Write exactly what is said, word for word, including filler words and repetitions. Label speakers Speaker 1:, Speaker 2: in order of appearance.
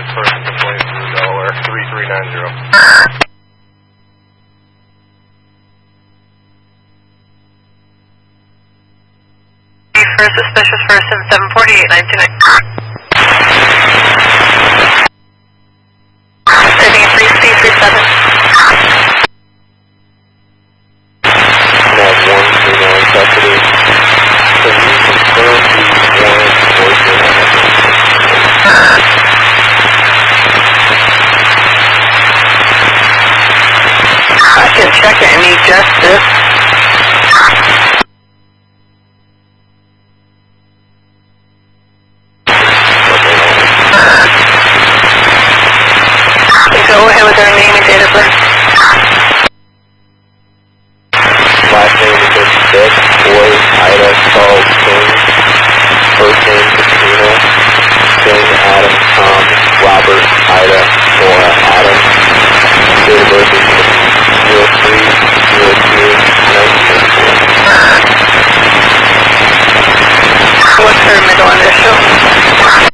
Speaker 1: person complaint from Delaware, three three nine zero.
Speaker 2: For suspicious person, seven forty-eight nine two nine. Sitting at three C three seven.
Speaker 1: Nav one three nine custody. Can you confirm the warrant voicemail?
Speaker 2: I can check it. I need justice.